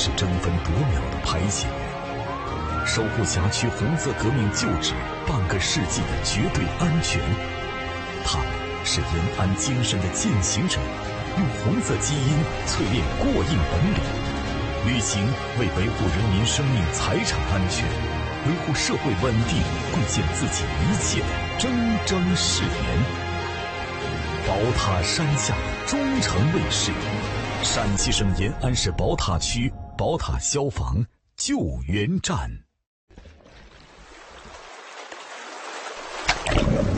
是争分夺秒的排险员，守护辖区红色革命旧址半个世纪的绝对安全。他们是延安精神的践行者，用红色基因淬炼过硬本领，履行为维护人民生命财产安全、维护社会稳定贡献自己一切的铮铮誓言。宝塔山下的忠诚卫士，陕西省延安市宝塔区宝塔消防救援站。